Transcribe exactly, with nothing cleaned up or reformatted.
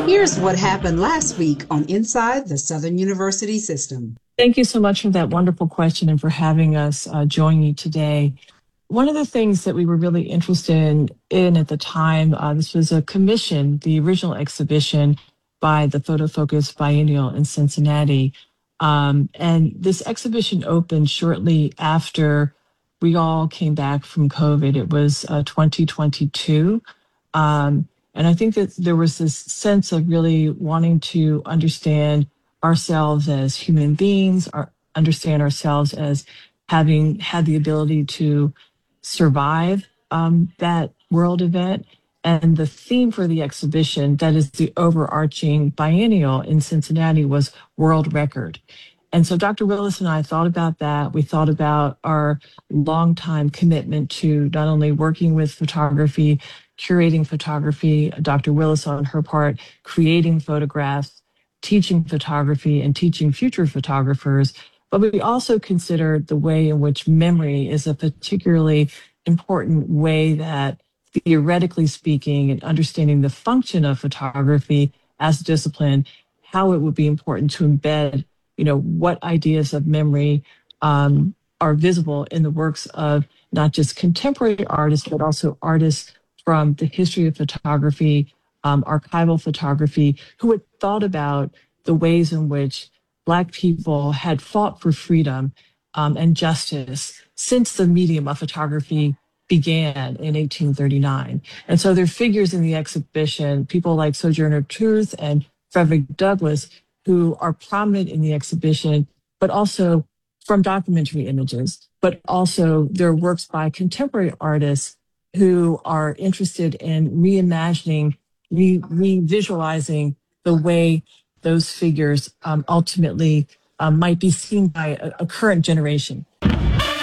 Here's what happened last week on Inside the Southern University System. Thank you so much for that wonderful question and for having us uh, join you today. One of the things that we were really interested in, in at the time, uh, this was a commission, the original exhibition by the Photo Focus Biennial in Cincinnati. Um, and this exhibition opened shortly after we all came back from COVID. It was uh, twenty twenty-two. Um, and I think that there was this sense of really wanting to understand ourselves as human beings, our, understand ourselves as having had the ability to survive um, that world event. And the theme for the exhibition, that is the overarching biennial in Cincinnati, was world record. And so Doctor Willis and I thought about that. We thought about our longtime commitment to not only working with photography, curating photography, Doctor Willis on her part, creating photographs, teaching photography and teaching future photographers, but we also considered the way in which memory is a particularly important way that, theoretically speaking, and understanding the function of photography as a discipline, how it would be important to embed, you know, what ideas of memory um, are visible in the works of not just contemporary artists, but also artists from the history of photography, um, archival photography, who had thought about the ways in which Black people had fought for freedom um, and justice since the medium of photography began in eighteen thirty-nine. And so there are figures in the exhibition, people like Sojourner Truth and Frederick Douglass, who are prominent in the exhibition, but also from documentary images, but also there are works by contemporary artists who are interested in reimagining, re- re-visualizing the way those figures um, ultimately um, might be seen by a, a current generation.